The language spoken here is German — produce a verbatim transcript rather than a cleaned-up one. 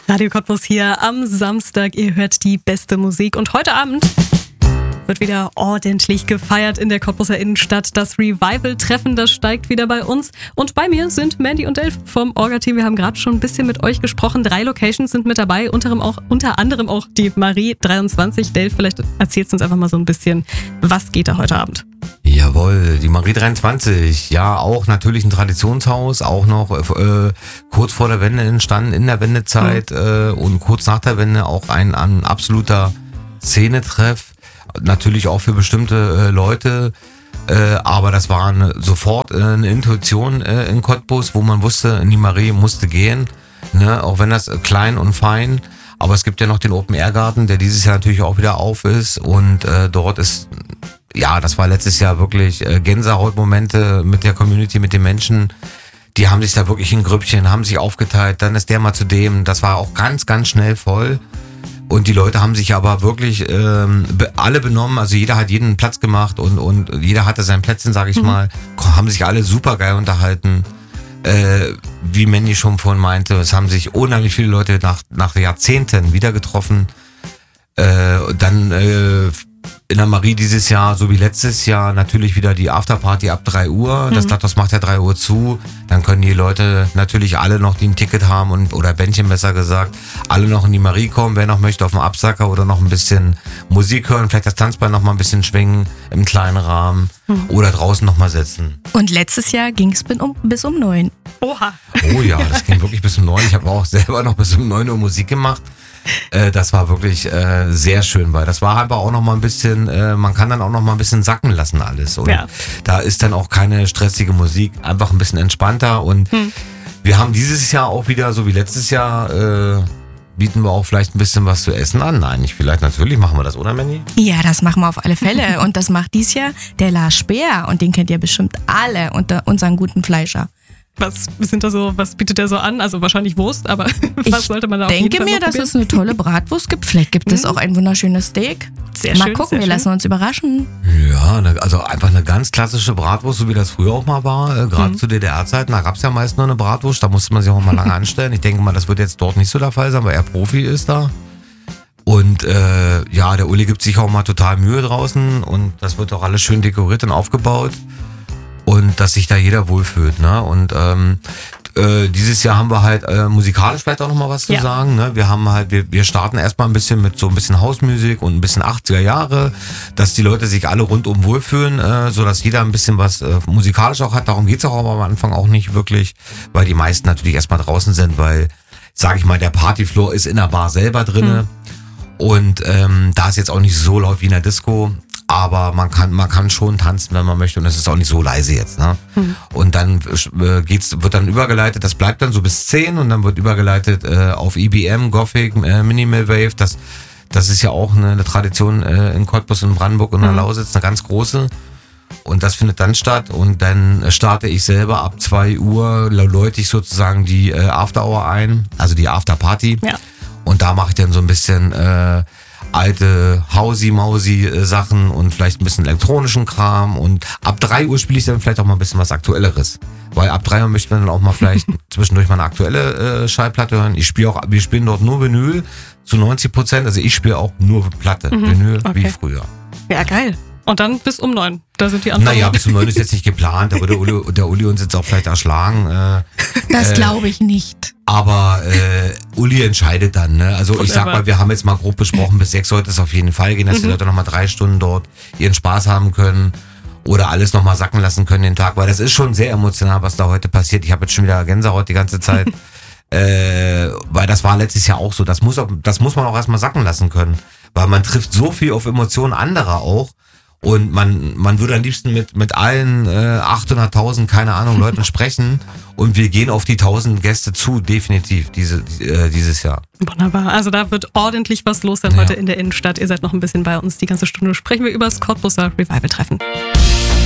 Radio Cottbus hier am Samstag. Ihr hört die beste Musik. Und heute Abend wird wieder ordentlich gefeiert in der Cottbuser Innenstadt. Das Revival-Treffen, das steigt wieder bei uns. Und bei mir sind Mandy und Dave vom Orga-Team. Wir haben gerade schon ein bisschen mit euch gesprochen. Drei Locations sind mit dabei, unter anderem auch, unter anderem auch die Marie dreiundzwanzig. Dave, vielleicht erzählst du uns einfach mal so ein bisschen, was geht da heute Abend? Jawohl, die Marie dreiundzwanzig, ja, auch natürlich ein Traditionshaus, auch noch äh, kurz vor der Wende entstanden, in der Wendezeit mhm. äh, und kurz nach der Wende auch ein, ein absoluter Szenetreff, natürlich auch für bestimmte äh, Leute, äh, aber das war eine, sofort äh, eine Intuition äh, in Cottbus, wo man wusste, die Marie musste gehen, ne, auch wenn das klein und fein, aber es gibt ja noch den Open-Air-Garten, der dieses Jahr natürlich auch wieder auf ist und äh, dort ist... Ja, das war letztes Jahr wirklich äh, Gänsehautmomente mit der Community, mit den Menschen. Die haben sich da wirklich in Grüppchen, haben sich aufgeteilt. Dann ist der mal zu dem. Das war auch ganz, ganz schnell voll. Und die Leute haben sich aber wirklich ähm, be- alle benommen. Also jeder hat jeden Platz gemacht und, und jeder hatte sein Plätzchen, sag ich mhm. mal. Haben sich alle super geil unterhalten. Äh, wie Mandy schon vorhin meinte, es haben sich unheimlich viele Leute nach, nach Jahrzehnten wieder getroffen. Äh, dann... Äh, in der Marie dieses Jahr, so wie letztes Jahr, natürlich wieder die Afterparty ab drei Uhr. Das Glathaus macht ja drei Uhr zu. Dann können die Leute natürlich alle noch, die ein Ticket haben und oder Bändchen besser gesagt, alle noch in die Marie kommen, wer noch möchte, auf dem Absacker oder noch ein bisschen Musik hören, vielleicht das Tanzbein noch mal ein bisschen schwingen im kleinen Rahmen mhm. oder draußen noch mal sitzen. Und letztes Jahr ging es bis um, bis um neun. Oha. Oh ja, das ging wirklich bis um neun. Ich habe auch selber noch bis um neun Uhr Musik gemacht. Äh, das war wirklich äh, sehr schön, weil das war aber auch noch mal ein bisschen, äh, man kann dann auch noch mal ein bisschen sacken lassen alles. Und ja. da ist dann auch keine stressige Musik, einfach ein bisschen entspannter. Und hm. wir haben dieses Jahr auch wieder, so wie letztes Jahr, äh, bieten wir auch vielleicht ein bisschen was zu essen an. Nein, nicht vielleicht, natürlich machen wir das, oder Mandy? Ja, das machen wir auf alle Fälle. Und das macht dies Jahr der Lars Speer. Und den kennt ihr bestimmt alle unter unseren guten Fleischer. Was sind da so, was bietet der so an? Also wahrscheinlich Wurst, aber ich was sollte man da auf jeden denke Fall mir, dass probieren? es eine tolle Bratwurst gibt. Vielleicht gibt es Mhm. auch ein wunderschönes Steak. Sehr mal schön, gucken, sehr wir schön. lassen uns überraschen. Ja, ne, also einfach eine ganz klassische Bratwurst, so wie das früher auch mal war. Äh, Gerade Mhm. zu D D R-Zeiten, da gab es ja meist nur eine Bratwurst, da musste man sich auch mal lange anstellen. Ich denke mal, das wird jetzt dort nicht so der Fall sein, weil er Profi ist da. Und äh, ja, der Uli gibt sich auch mal total Mühe draußen und das wird auch alles schön dekoriert und aufgebaut. Und dass sich da jeder wohlfühlt, ne? Und ähm, äh, dieses Jahr haben wir halt äh, musikalisch vielleicht auch noch mal was zu Ja. sagen, ne? Wir haben halt, wir, wir starten erstmal ein bisschen mit so ein bisschen Hausmusik und ein bisschen achtziger Jahre, dass die Leute sich alle rundum wohlfühlen, äh, so dass jeder ein bisschen was äh, musikalisch auch hat. Darum geht's auch aber am Anfang auch nicht wirklich, weil die meisten natürlich erstmal draußen sind, weil, sag ich mal, der Partyfloor ist in der Bar selber drinne. Mhm. Und ähm, da ist jetzt auch nicht so laut wie in der Disco. Aber man kann, man kann schon tanzen, wenn man möchte, und es ist auch nicht so leise jetzt, ne? Mhm. Und dann äh, geht's, wird dann übergeleitet, das bleibt dann so bis zehn und dann wird übergeleitet äh, auf E B M, Gothic, äh, Minimal Wave, das, das ist ja auch eine, eine Tradition äh, in Cottbus, in Brandenburg und in der Mhm. Lausitz, eine ganz große. Und das findet dann statt und dann starte ich selber ab zwei Uhr, läute ich sozusagen die äh, After Hour ein, also die After Party. Ja. Und da mache ich dann so ein bisschen äh, alte Hausi-Mausi-Sachen und vielleicht ein bisschen elektronischen Kram und ab drei Uhr spiele ich dann vielleicht auch mal ein bisschen was Aktuelleres. Weil ab drei Uhr möchte man dann auch mal vielleicht zwischendurch mal eine aktuelle äh, Schallplatte hören. Ich spiele auch, wir spielen dort nur Vinyl zu neunzig Prozent, also ich spiele auch nur Platte, Mhm. Vinyl Okay. wie früher. Ja, geil. Und dann bis um neun. Da sind die anderen. Naja, bis um neun ist jetzt nicht geplant, aber der Uli, der Uli uns jetzt auch vielleicht erschlagen. Äh, Das äh, glaube ich nicht. Aber äh, Uli entscheidet dann, ne? Also ich sag Wunderbar. mal, wir haben jetzt mal grob besprochen, bis sechs sollte es auf jeden Fall gehen, dass die Mhm. Leute nochmal drei Stunden dort ihren Spaß haben können oder alles nochmal sacken lassen können den Tag, weil das ist schon sehr emotional, was da heute passiert. Ich habe jetzt schon wieder Gänsehaut die ganze Zeit, äh, weil das war letztes Jahr auch so. Das muss, auch, das muss man auch erstmal sacken lassen können, weil man trifft so viel auf Emotionen anderer auch. Und man, man würde am liebsten mit, mit allen äh, achthunderttausend, keine Ahnung, Leuten sprechen. Und wir gehen auf die tausend Gäste zu, definitiv, diese, äh, dieses Jahr. Wunderbar. Also da wird ordentlich was los sein Ja. heute in der Innenstadt. Ihr seid noch ein bisschen bei uns. Die ganze Stunde sprechen wir über das Cottbuser Revival-Treffen.